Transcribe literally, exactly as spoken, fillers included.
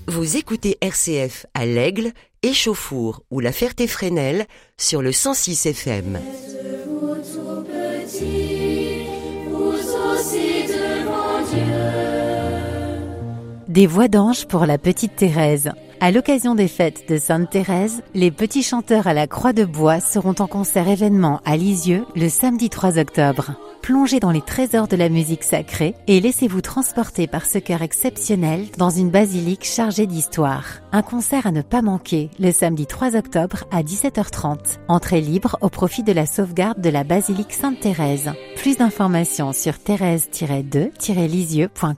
Vous écoutez R C F à l'Aigle, Échauffour ou la Ferté-Fresnel sur le cent six F M. Êtes-vous tout petit, vous aussi devant Dieu. Des voix d'ange pour la petite Thérèse. À l'occasion des fêtes de Sainte Thérèse, les petits chanteurs à la Croix de Bois seront en concert événement à Lisieux le samedi trois octobre. Plongez dans les trésors de la musique sacrée et laissez-vous transporter par ce chœur exceptionnel dans une basilique chargée d'histoire. Un concert à ne pas manquer le samedi trois octobre à dix-sept heures trente. Entrée libre au profit de la sauvegarde de la basilique Sainte Thérèse. Plus d'informations sur thérèse tiret deux tiret lisieux point com.